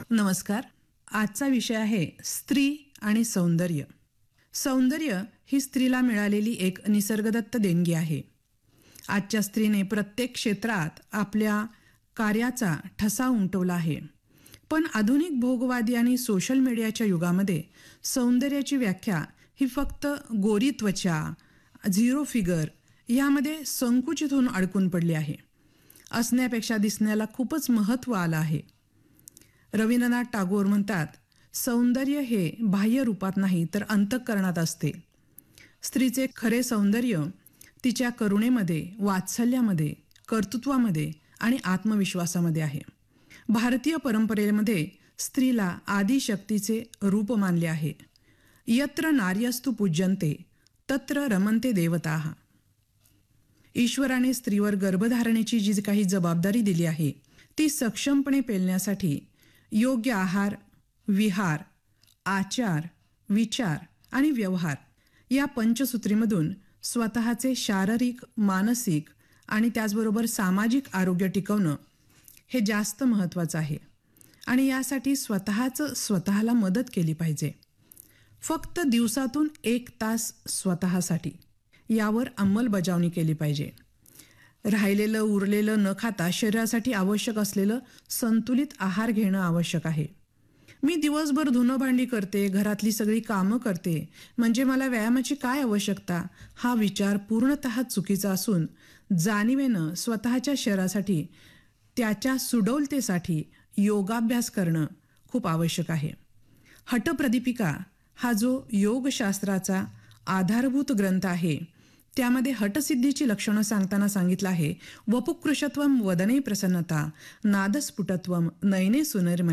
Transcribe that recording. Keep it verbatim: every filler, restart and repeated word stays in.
नमस्कार. आजचा विषय आहे स्त्री आणि सौंदर्य. सौंदर्य ही स्त्रीला मिळालेली एक निसर्गदत्त देणगी आहे. आजच्या स्त्रीने प्रत्येक क्षेत्रात आपल्या कार्याचा ठसा उमटवला आहे. पण आधुनिक भोगवादी आणि सोशल मीडियाच्या युगामध्ये सौंदर्याची व्याख्या ही फक्त गोरी त्वचा, झिरो फिगर यामध्ये संकुचित होऊन अडकून पडली आहे. असण्यापेक्षा दिसण्याला खूपच महत्त्व आलं आहे. रवींद्रनाथ टागोर म्हणतात, सौंदर्य हे बाह्य रूपात नाही तर अंतःकरणात असते. स्त्रीचे खरे सौंदर्य तिच्या करुणेमध्ये, वात्सल्यामध्ये, कर्तृत्वामध्ये आणि आत्मविश्वासामध्ये आहे. भारतीय परंपरेमध्ये स्त्रीला आदिशक्तीचे रूप मानले आहे. यत्र नार्यस्तु पूज्यन्ते तत्र रमन्ते देवताः. ईश्वराने स्त्रीवर गर्भधारणेची जी काही जबाबदारी दिली आहे ती सक्षमपणे पेलण्यासाठी योग्य आहार, विहार, आचार, विचार आणि व्यवहार या पंचसूत्रीमधून स्वतःचे शारीरिक, मानसिक आणि त्याचबरोबर सामाजिक आरोग्य टिकवणं हे जास्त महत्त्वाचं आहे. आणि यासाठी स्वतःच स्वतःला मदत केली पाहिजे. फक्त दिवसातून एक तास स्वतःसाठी यावर अंमलबजावणी केली पाहिजे. राहिलेलं उरलेलं न खाता शरीरासाठी आवश्यक असलेलं संतुलित आहार घेणं आवश्यक आहे. मी दिवसभर धुणं भांडी करते, घरातली सगळी कामं करते, म्हणजे मला व्यायामाची काय आवश्यकता हा विचार पूर्णतः चुकीचा असून जाणीवेनं स्वतःच्या शरीरासाठी, त्याच्या सुडौलतेसाठी योगाभ्यास करणं खूप आवश्यक आहे. हठप्रदीपिका हा जो योगशास्त्राचा आधारभूत ग्रंथ आहे त्यामध्ये हठसिद्धीची लक्षणं सांगताना सांगितलं आहे, वपुकृशत्वम वदने प्रसन्नता, नादस्फुटत्वम नयने सुनैर्मल्यते.